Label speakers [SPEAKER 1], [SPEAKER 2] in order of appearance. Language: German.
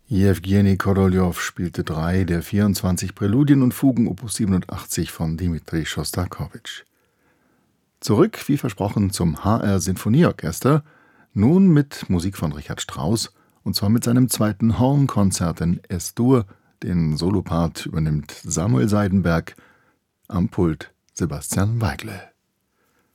[SPEAKER 1] Jewgeni Koroljow spielte 3 der 24 Präludien und Fugen Opus 87 von Dmitri Schostakowitsch. Zurück, wie versprochen, zum HR Sinfonieorchester, nun mit Musik von Richard Strauss, und zwar mit seinem 2. Hornkonzert in Es-Dur. Den Solopart übernimmt Samuel Seidenberg, am Pult Sebastian Weigle.